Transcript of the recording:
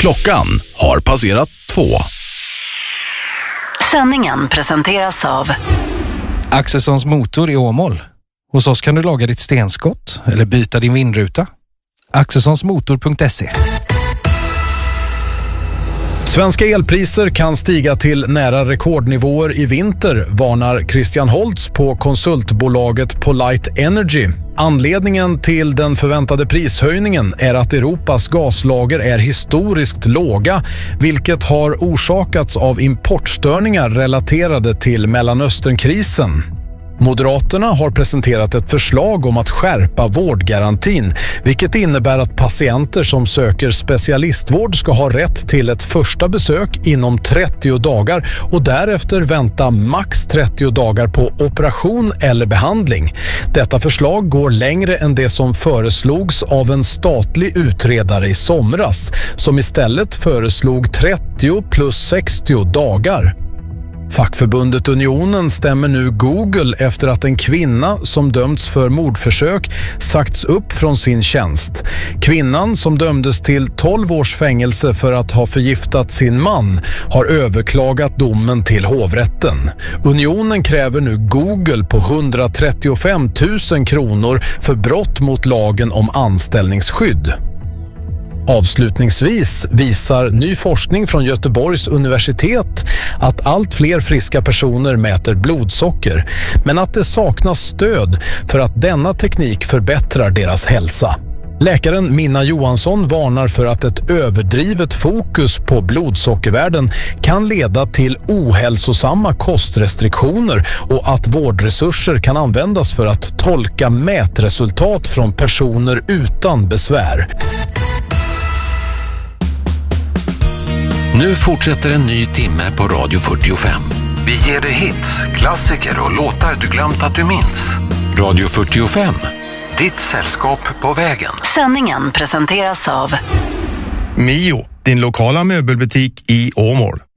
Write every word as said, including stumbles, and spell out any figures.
Klockan har passerat två. Sändningen presenteras av Axelssons motor i Åmål. Hos oss kan du laga ditt stenskott eller byta din vindruta. Axelssonsmotor punkt se. Svenska elpriser kan stiga till nära rekordnivåer i vinter, varnar Christian Holtz på konsultbolaget Polite Energy. Anledningen till den förväntade prishöjningen är att Europas gaslager är historiskt låga, vilket har orsakats av importstörningar relaterade till Mellanösternkrisen. Moderaterna har presenterat ett förslag om att skärpa vårdgarantin, vilket innebär att patienter som söker specialistvård ska ha rätt till ett första besök inom trettio dagar och därefter vänta max trettio dagar på operation eller behandling. Detta förslag går längre än det som föreslogs av en statlig utredare i somras, som istället föreslog trettio plus sextio dagar. Fackförbundet Unionen stämmer nu Google efter att en kvinna som dömts för mordförsök sagts upp från sin tjänst. Kvinnan, som dömdes till tolv års fängelse för att ha förgiftat sin man, har överklagat domen till hovrätten. Unionen kräver nu Google på hundratrettiofem tusen kronor för brott mot lagen om anställningsskydd. Avslutningsvis visar ny forskning från Göteborgs universitet att allt fler friska personer mäter blodsocker, men att det saknas stöd för att denna teknik förbättrar deras hälsa. Läkaren Minna Johansson varnar för att ett överdrivet fokus på blodsockervärden kan leda till ohälsosamma kostrestriktioner och att vårdresurser kan användas för att tolka mätresultat från personer utan besvär. Nu fortsätter en ny timme på Radio fyrtiofem. Vi ger dig hits, klassiker och låtar du glömt att du minns. Radio fyrtiofem, ditt sällskap på vägen. Sändningen presenteras av Mio, din lokala möbelbutik i Åmål.